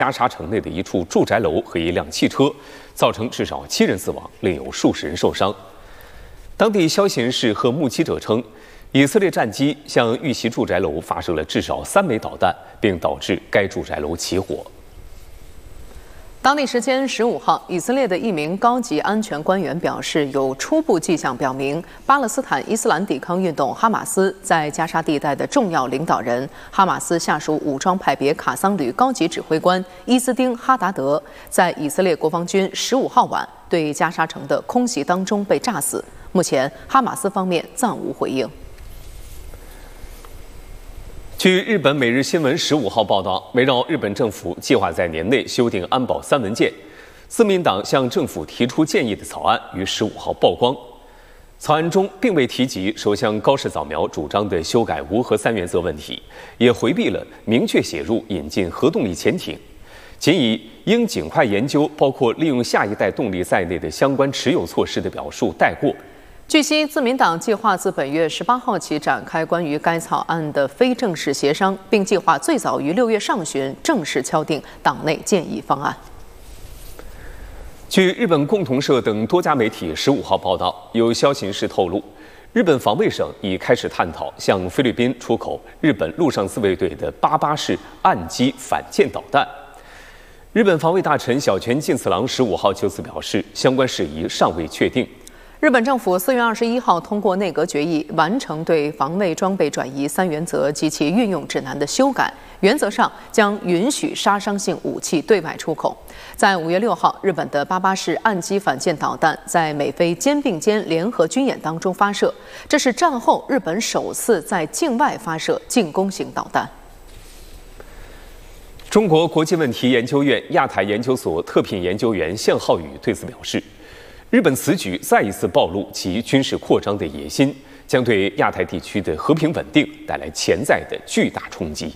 加沙城内的一处住宅楼和一辆汽车，造成至少7人死亡，另有数十人受伤。当地消息人士和目击者称，以色列战机向遇袭住宅楼发射了至少3枚导弹，并导致该住宅楼起火。 当地时间15号，以色列的一名高级安全官员表示，有初步迹象表明，巴勒斯坦伊斯兰抵抗运动哈马斯在加沙地带的重要领导人、哈马斯下属武装派别卡桑旅高级指挥官伊斯丁·哈达德，在以色列国防军15号晚对加沙城的空袭当中被炸死。目前，哈马斯方面暂无回应。 据日本每日新闻15号报道，围绕日本政府计划在年内修订安保3文件，自民党向政府提出建议的草案于15号曝光。草案中并未提及首相高市早苗主张的修改无核3原则问题，也回避了明确写入引进核动力潜艇，仅以应尽快研究包括利用下一代动力在内的相关持有措施的表述带过。 据悉，自民党计划自本月18号起展开关于该草案的非正式协商，并计划最早于6月上旬正式敲定党内建议方案。 据日本共同社等多家媒体15号报道，有消息人士透露，日本防卫省已开始探讨向菲律宾出口日本陆上自卫队的88式岸基反舰导弹。日本防卫大臣小泉进次郎15号就此表示，相关事宜尚未确定。 日本政府4月21号通过内阁决议，完成对防卫装备转移3原则及其运用指南的修改，原则上将允许杀伤性武器对外出口。在5月6号，日本的88式岸基反舰导弹在美菲肩并肩联合军演当中发射，这是战后日本首次在境外发射进攻型导弹。 中国国际问题研究院亚太研究所特聘研究员向浩宇对此表示，日本此举再一次暴露其军事扩张的野心，将对亚太地区的和平稳定带来潜在的巨大冲击。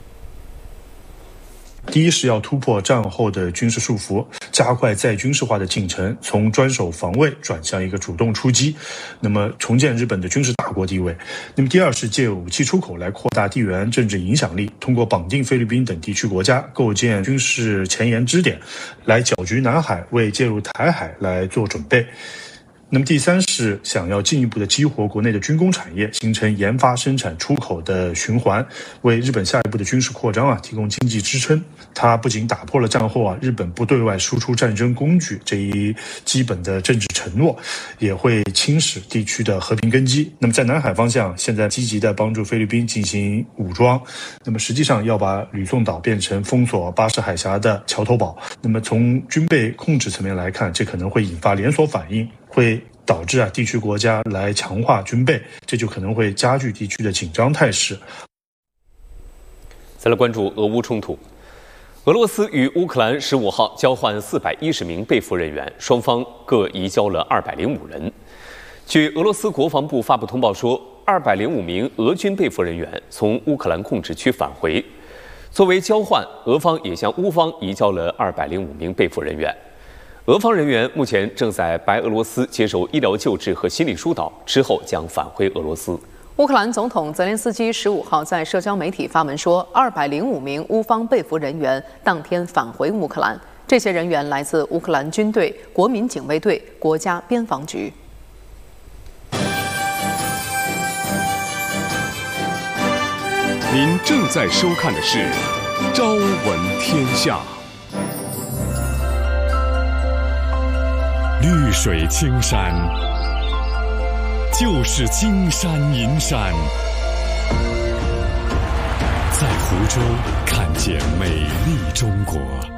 第一是要突破战后的军事束缚，加快再军事化的进程，从专守防卫转向一个主动出击，那么重建日本的军事大国地位。那么第二是借武器出口来扩大地缘政治影响力，通过绑定菲律宾等地区国家，构建军事前沿支点，来搅局南海，为介入台海来做准备。那么第三是想要进一步的激活国内的军工产业，形成研发、生产、出口的循环，为日本下一步的军事扩张提供经济支撑。它不仅打破了战后日本不对外输出战争工具这一基本的政治承诺，也会侵蚀地区的和平根基。那么在南海方向，现在积极的帮助菲律宾进行武装，那么实际上要把吕宋岛变成封锁巴士海峡的桥头堡。那么从军备控制层面来看，这可能会引发连锁反应，会导致地区国家来强化军备，这就可能会加剧地区的紧张态势。 再来关注俄乌冲突，俄罗斯与乌克兰15号交换410名被俘人员，双方各移交了205人。据俄罗斯国防部发布通报说，205名俄军被俘人员从乌克兰控制区返回。作为交换，俄方也向乌方移交了205名被俘人员。俄方人员目前正在白俄罗斯接受医疗救治和心理疏导，之后将返回俄罗斯。 乌克兰总统泽连斯基15号在社交媒体发文说，205名乌方被俘人员当天返回乌克兰，这些人员来自乌克兰军队、国民警卫队、国家边防局。 您正在收看的是《朝闻天下》。绿水青山，就是金山银山。在湖州看见美丽中国。